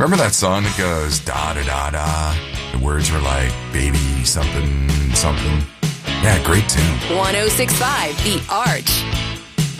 Remember that song that goes da da da da? The words were like baby something something. Yeah, great tune. 106.5 The Arch.